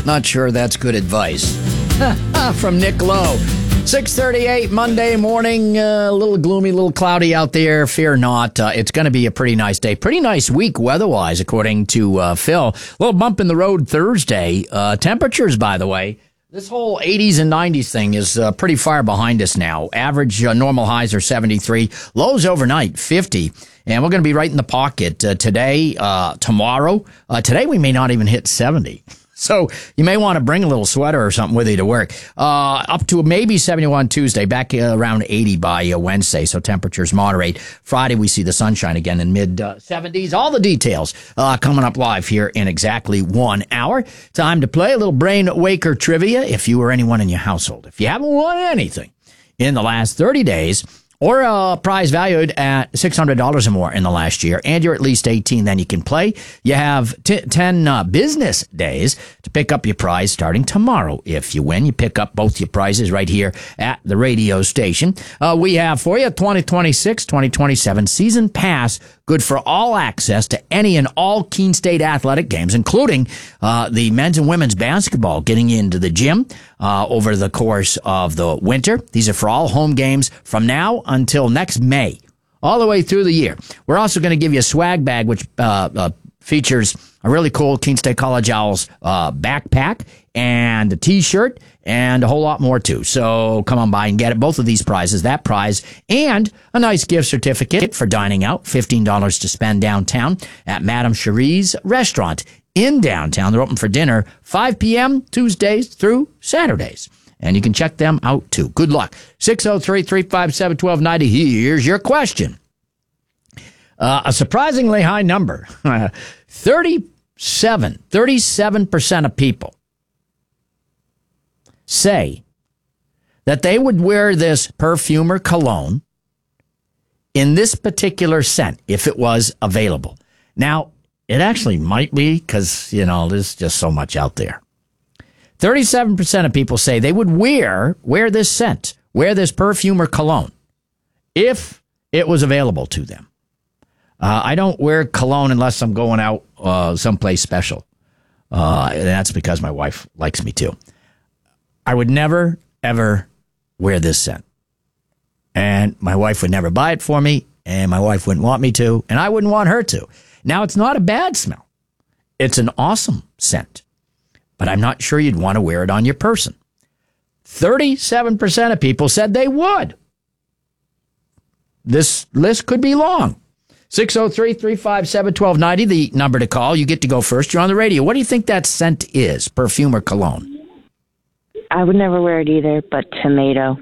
Not sure that's good advice. From Nick Lowe. 6:38 Monday morning, a little gloomy, a little cloudy out there. Fear not. It's going to be a pretty nice day. Pretty nice week weather-wise, according to Phil. A little bump in the road Thursday. Temperatures, by the way, this whole 80s and 90s thing is pretty far behind us now. Average normal highs are 73. Lows overnight, 50. And we're going to be right in the pocket today, tomorrow. Today we may not even hit 70. So you may want to bring a little sweater or something with you to work. Up to maybe 71 Tuesday, back around 80 by Wednesday. So temperatures moderate. Friday, we see the sunshine again in mid-70s. All the details coming up live here in exactly 1 hour. Time to play a little brain waker trivia. If you or anyone in your household, if you haven't won anything in the last 30 days, or a prize valued at $600 or more in the last year, and you're at least 18, then you can play. You have 10 business days to pick up your prize starting tomorrow. If you win, you pick up both your prizes right here at the radio station. We have for you 2026-2027 season pass, good for all access to any and all Keene State athletic games, including the men's and women's basketball, getting you into the gym over the course of the winter. These are for all home games from now until next May, all the way through the year. We're also going to give you a swag bag, which features a really cool Keene State College Owls backpack and a T-shirt and a whole lot more, too. So come on by and get it. Both of these prizes, that prize and a nice gift certificate for dining out, $15 to spend downtown at Madame Cherie's restaurant in downtown. They're open for dinner 5 p.m. Tuesdays through Saturdays. And you can check them out, too. Good luck. 603-357-1290. Here's your question. A surprisingly high number. 37% of people say that they would wear this perfume or cologne in this particular scent if it was available. Now, it actually might be because, there's just so much out there. 37% of people say they would wear this scent, wear this perfume or cologne, if it was available to them. I don't wear cologne unless I'm going out someplace special. And that's because my wife likes me to. I would never, ever wear this scent. And my wife would never buy it for me, and my wife wouldn't want me to, and I wouldn't want her to. Now, it's not a bad smell. It's an awesome scent. But I'm not sure you'd want to wear it on your person. 37% of people said they would. This list could be long. 603-357-1290, the number to call. You get to go first. You're on the radio. What do you think that scent is, perfume or cologne? I would never wear it either, but tomato.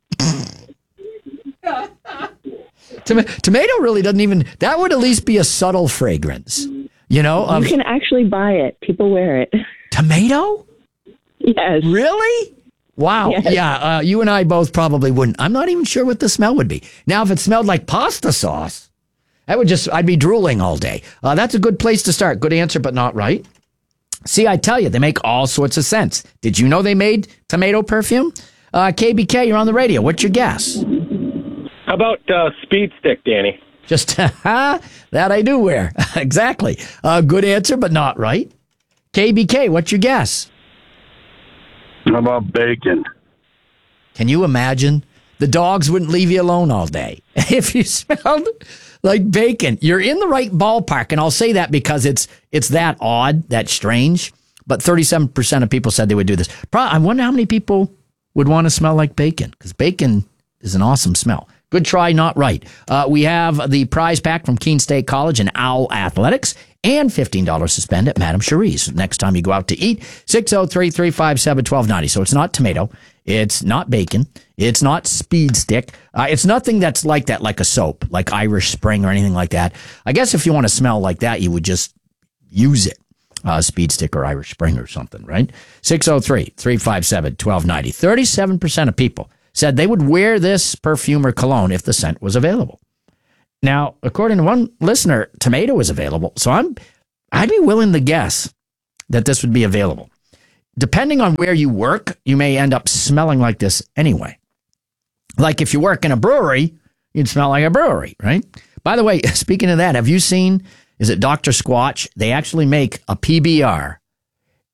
Tomato really doesn't even, that would at least be a subtle fragrance. You can actually buy it. People wear it. Tomato? Yes. Really? Wow. Yes. Yeah, you and I both probably wouldn't. I'm not even sure what the smell would be. Now, if it smelled like pasta sauce, I'd be drooling all day. That's a good place to start. Good answer, but not right. See, I tell you, they make all sorts of scents. Did you know they made tomato perfume? KBK, you're on the radio. What's your guess? How about Speed Stick, Danny? Just, that I do wear. Exactly. Good answer, but not right. KBK, what's your guess? How about bacon? Can you imagine? The dogs wouldn't leave you alone all day if you smelled like bacon. You're in the right ballpark, and I'll say that because it's that odd, that strange. But 37% of people said they would do this. I wonder how many people would want to smell like bacon, because bacon is an awesome smell. Good try, not right. We have the prize pack from Keene State College and Owl Athletics, and $15 to spend at Madame Cherie's next time you go out to eat. 603-357-1290. So it's not tomato. It's not bacon. It's not Speed Stick. It's nothing that's like that, like a soap, like Irish Spring or anything like that. I guess if you want to smell like that, you would just use it. Speed Stick or Irish Spring or something, right? 603-357-1290. 37% of people said they would wear this perfume or cologne if the scent was available. Now, according to one listener, tomato is available. So I'd be willing to guess that this would be available. Depending on where you work, you may end up smelling like this anyway. Like if you work in a brewery, you'd smell like a brewery, right? By the way, speaking of that, have you seen, is it Dr. Squatch? They actually make a PBR,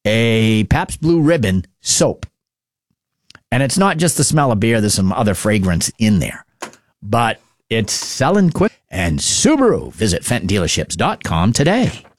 a Pabst Blue Ribbon soap. And it's not just the smell of beer. There's some other fragrance in there. But it's selling quick. And Subaru. Visit FentonDealerships.com today.